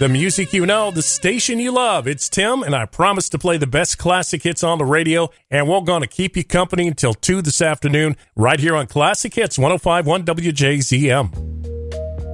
The music you know, the station you love. It's Tim, and I promise to play the best classic hits on the radio, and we're going to keep you company until 2 this afternoon, right here on Classic Hits 105.1 WJZM.